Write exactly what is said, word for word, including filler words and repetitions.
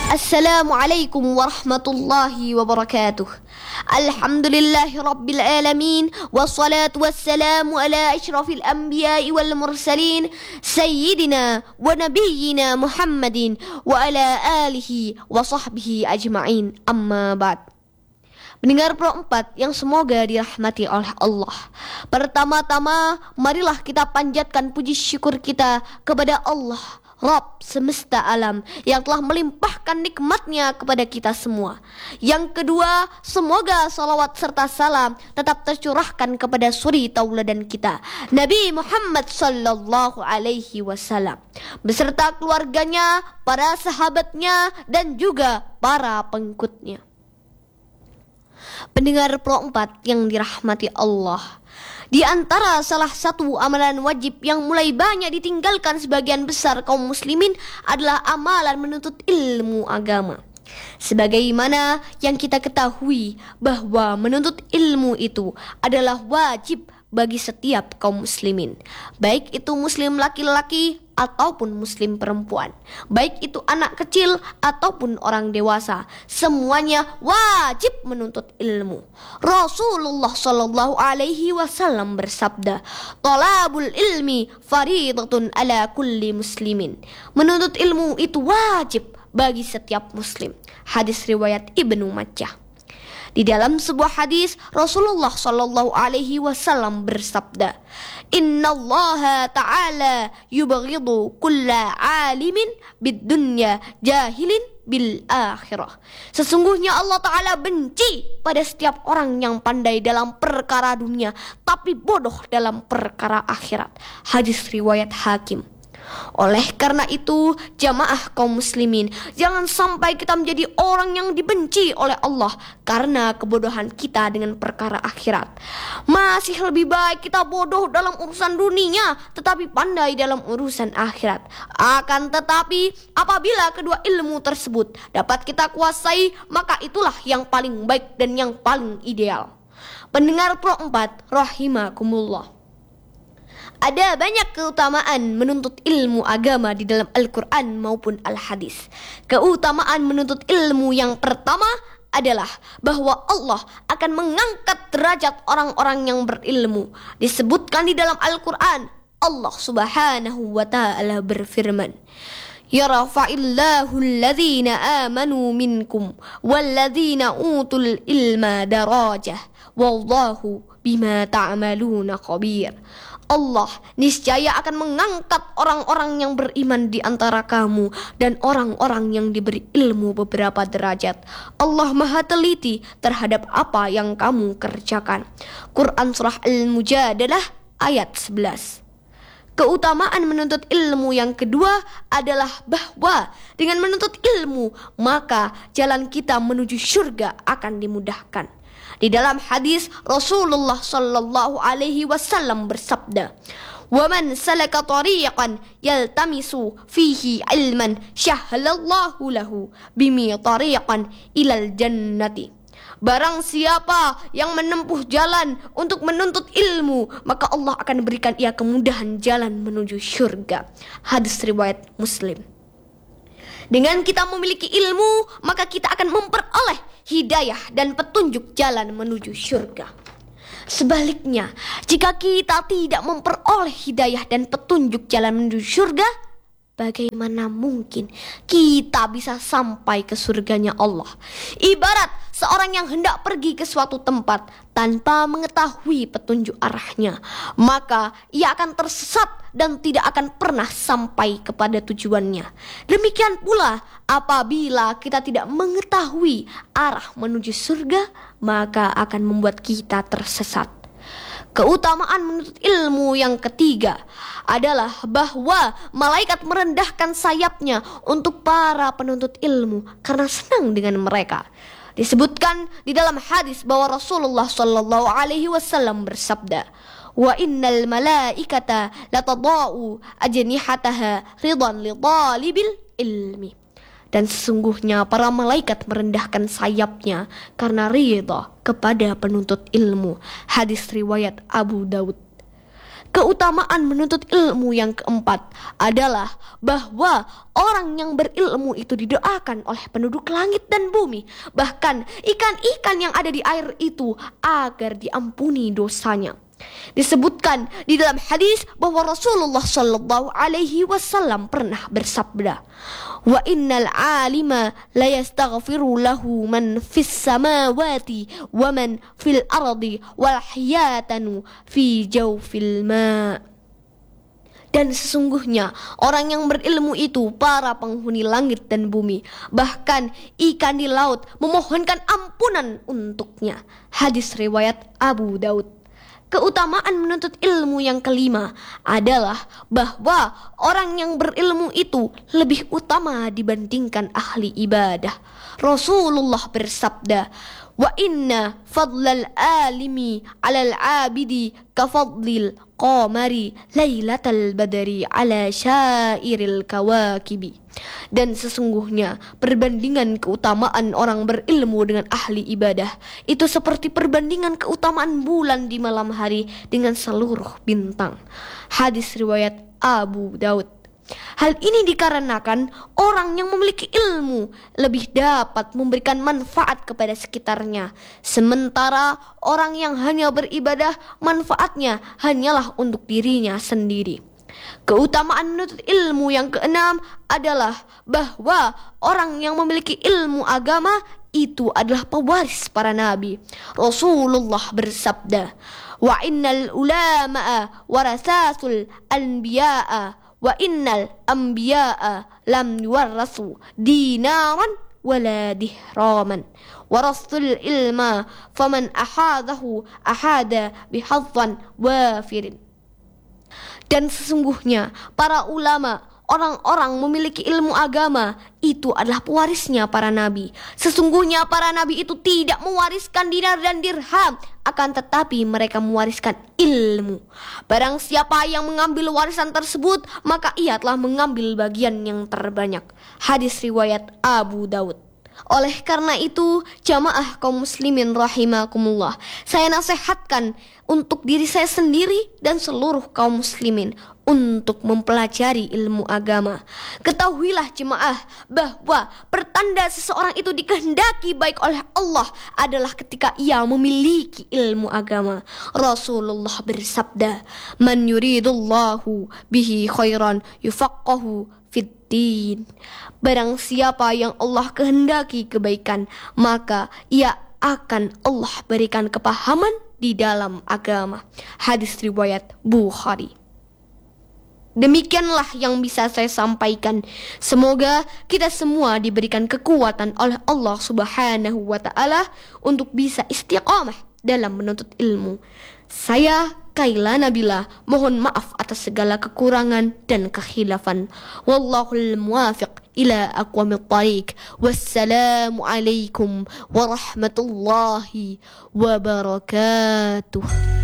Assalamualaikum warahmatullahi wabarakatuh. Alhamdulillahi rabbil alamin, wassalatu wassalamu ala asyrafil anbiya'i wal mursalin, sayyidina wa nabiyyina Muhammadin wa ala alihi wa sahbihi ajma'in. Amma ba'd. Pendengar Pro empat yang semoga dirahmati oleh Allah, pertama-tama marilah kita panjatkan puji syukur kita kepada Allah, Rabb semesta alam, yang telah melimpahkan nikmatnya kepada kita semua. Yang kedua, semoga salawat serta salam tetap tercurahkan kepada suri tauladan kita, Nabi Muhammad sallallahu alaihi wasallam, beserta keluarganya, para sahabatnya, dan juga para pengikutnya. Pendengar Pro empat yang dirahmati Allah, di antara salah satu amalan wajib yang mulai banyak ditinggalkan sebagian besar kaum muslimin adalah amalan menuntut ilmu agama. Sebagaimana yang kita ketahui bahwa menuntut ilmu itu adalah wajib bagi setiap kaum muslimin, baik itu muslim laki-laki ataupun muslim perempuan, baik itu anak kecil ataupun orang dewasa, semuanya wajib menuntut ilmu. Rasulullah sallallahu alaihi wasallam bersabda, "Talabul ilmi faridatun ala kulli muslimin." Menuntut ilmu itu wajib bagi setiap muslim. Hadis riwayat Ibnu Majah. Di dalam sebuah hadis, Rasulullah sallallahu alaihi wasallam bersabda, "Innallaha ta'ala yubghidu kulla 'alimin bid-dunya jahilin bil akhirah." Sesungguhnya Allah Ta'ala benci pada setiap orang yang pandai dalam perkara dunia tapi bodoh dalam perkara akhirat. Hadis riwayat Hakim. Oleh karena itu, jamaah kaum muslimin, jangan sampai kita menjadi orang yang dibenci oleh Allah karena kebodohan kita dengan perkara akhirat. Masih lebih baik kita bodoh dalam urusan dunia tetapi pandai dalam urusan akhirat. Akan tetapi apabila kedua ilmu tersebut dapat kita kuasai, maka itulah yang paling baik dan yang paling ideal. Pendengar Pro empat rahimakumullah, ada banyak keutamaan menuntut ilmu agama di dalam Al-Quran maupun Al-Hadis. Keutamaan menuntut ilmu yang pertama adalah bahwa Allah akan mengangkat derajat orang-orang yang berilmu. Disebutkan di dalam Al-Quran, Allah subhanahu wa ta'ala berfirman, "Yarfa'illahu alladhina amanu minkum walladhina utul ilma darajah wallahu bima ta'maluna khabir." Allah niscaya akan mengangkat orang-orang yang beriman di antara kamu dan orang-orang yang diberi ilmu beberapa derajat. Allah Maha teliti terhadap apa yang kamu kerjakan. Quran Surah Al-Mujadalah ayat sebelas. Keutamaan menuntut ilmu yang kedua adalah bahwa dengan menuntut ilmu maka jalan kita menuju surga akan dimudahkan. Di dalam hadis, Rasulullah sallallahu alaihi wasallam bersabda, "Wa man salaka tariqan yaltamisu fihi ilman syahhalallahu lahu bimi tariqan ilal jannati." Barang siapa yang menempuh jalan untuk menuntut ilmu, maka Allah akan berikan ia kemudahan jalan menuju surga. Hadis riwayat Muslim. Dengan kita memiliki ilmu, maka kita akan memperoleh hidayah dan petunjuk jalan menuju surga. Sebaliknya, jika kita tidak memperoleh hidayah dan petunjuk jalan menuju surga, bagaimana mungkin kita bisa sampai ke surganya Allah? Ibarat seorang yang hendak pergi ke suatu tempat tanpa mengetahui petunjuk arahnya, maka ia akan tersesat dan tidak akan pernah sampai kepada tujuannya. Demikian pula apabila kita tidak mengetahui arah menuju surga, maka akan membuat kita tersesat. Keutamaan menuntut ilmu yang ketiga adalah bahwa malaikat merendahkan sayapnya untuk para penuntut ilmu karena senang dengan mereka. Disebutkan di dalam hadis bahwa Rasulullah sallallahu alaihi wasallam bersabda, "Wa innal malaikata latadau ajnihataha ridan li talibil ilmi." Dan sesungguhnya para malaikat merendahkan sayapnya karena ridha kepada penuntut ilmu. Hadis riwayat Abu Daud. Keutamaan menuntut ilmu yang keempat adalah bahwa orang yang berilmu itu didoakan oleh penduduk langit dan bumi, bahkan ikan-ikan yang ada di air itu agar diampuni dosanya. Disebutkan di dalam hadis bahwa Rasulullah Shallallahu Alaihi Wasallam pernah bersabda, wa innal alima la yastaghfiru lahu man fis samawati wa man fil ardi wal hiyatanu fi jawfil ma. Dan sesungguhnya orang yang berilmu itu para penghuni langit dan bumi, bahkan ikan di laut memohonkan ampunan untuknya. Hadis riwayat Abu Daud. Keutamaan menuntut ilmu yang kelima adalah bahwa orang yang berilmu itu lebih utama dibandingkan ahli ibadah. Rasulullah bersabda, wa inna fadlal alimi alal abidi kafadlil qamari lailatal badri ala syairil kawakibi. Dan sesungguhnya perbandingan keutamaan orang berilmu dengan ahli ibadah itu seperti perbandingan keutamaan bulan di malam hari dengan seluruh bintang. Hadis riwayat Abu Daud. Hal ini dikarenakan orang yang memiliki ilmu lebih dapat memberikan manfaat kepada sekitarnya, sementara orang yang hanya beribadah manfaatnya hanyalah untuk dirinya sendiri. Keutamaan menuntut ilmu yang keenam adalah bahwa orang yang memiliki ilmu agama itu adalah pewaris para nabi. Rasulullah bersabda, wa innal ulama'a warasatul anbiya'a wa innal anbiya'a lam yuwarrasu dinaran wala dihraman warasul ilma faman ahadahu ahada bihadhan wafirin. Dan sesungguhnya para ulama, orang-orang memiliki ilmu agama itu adalah pewarisnya para nabi. Sesungguhnya para nabi itu tidak mewariskan dinar dan dirham, akan tetapi mereka mewariskan ilmu. Barang siapa yang mengambil warisan tersebut, maka ia telah mengambil bagian yang terbanyak. Hadis riwayat Abu Daud. Oleh karena itu, jamaah kaum muslimin rahimakumullah, saya nasihatkan untuk diri saya sendiri dan seluruh kaum muslimin untuk mempelajari ilmu agama. Ketahuilah jemaah bahwa pertanda seseorang itu dikehendaki baik oleh Allah adalah ketika ia memiliki ilmu agama. Rasulullah bersabda, man yuridullahu bihi khairan yufaqahu fiddin. Barang siapa yang Allah kehendaki kebaikan, maka ia akan Allah berikan kepahaman di dalam agama. Hadis riwayat Bukhari. Demikianlah yang bisa saya sampaikan. Semoga kita semua diberikan kekuatan oleh Allah Subhanahu wa taala untuk bisa istiqamah dalam menuntut ilmu. Saya Kaila Nabila mohon maaf atas segala kekurangan dan kekhilafan. Wallahul muwafiq ila aqwamit thariq. Wassalamu alaikum warahmatullahi wabarakatuh.